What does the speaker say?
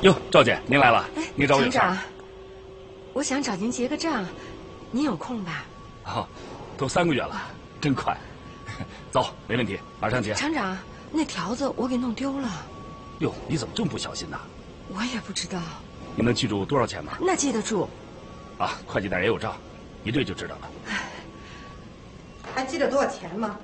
哟，赵姐，您来了。 哎， 您找我有事？ 厂长，我想找您结个账，您有空吧？ 哦，都3个月了，真快。走，没问题，马上结。 厂长，那条子我给弄丢了。 哟，你怎么这么不小心呢？ 我也不知道。 你能记住多少钱吗？ 那记得住。 啊，会计那儿也有账，一对就知道了。 还记得多少钱吗？